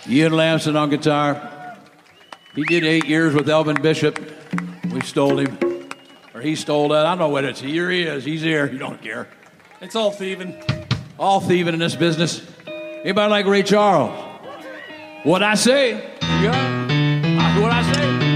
Ian Lamson on guitar. He did 8 years with Elvin Bishop. We stole him. Or he stole that. I don't know what it's. Here he is. He's here. You don't care. It's all thieving. All thieving in this business. Anybody like Ray Charles? What I say? Yeah. What I say?